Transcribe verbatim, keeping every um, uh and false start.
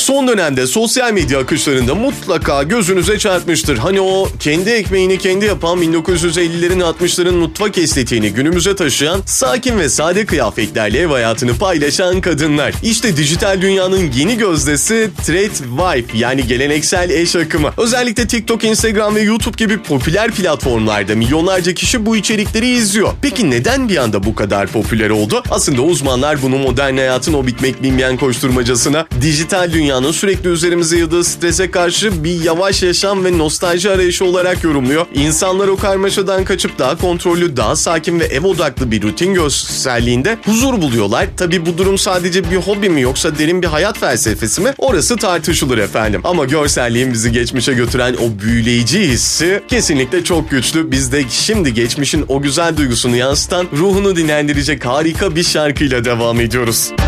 Son dönemde sosyal medya akışlarında mutlaka gözünüze çarpmıştır. Hani o kendi ekmeğini kendi yapan bin dokuz yüz ellilerin altmışların mutfak estetiğini günümüze taşıyan, sakin ve sade kıyafetlerle ev hayatını paylaşan kadınlar. İşte dijital dünyanın yeni gözdesi Thread Wife, yani geleneksel eş akımı. Özellikle TikTok, Instagram ve YouTube gibi popüler platformlarda milyonlarca kişi bu içerikleri izliyor. Peki neden bir anda bu kadar popüler oldu? Aslında uzmanlar bunu modern hayatın o bitmek bilmeyen koşturmacasına, dijital dünyanın sürekli üzerimize yığdığı strese karşı bir yavaş yaşam ve nostalji arayışı olarak yorumluyor. İnsanlar o karmaşadan kaçıp daha kontrollü, daha sakin ve ev odaklı bir rutin görselliğinde huzur buluyorlar. Tabii bu durum sadece bir hobi mi yoksa derin bir hayat felsefesi mi? Orası tartışılır efendim. Ama görselliğin bizi geçmişe götüren o büyüleyici hissi kesinlikle çok güçlü. Biz de şimdi geçmişin o güzel duygusunu yansıtan, ruhunu dinlendirecek harika bir şarkıyla devam ediyoruz.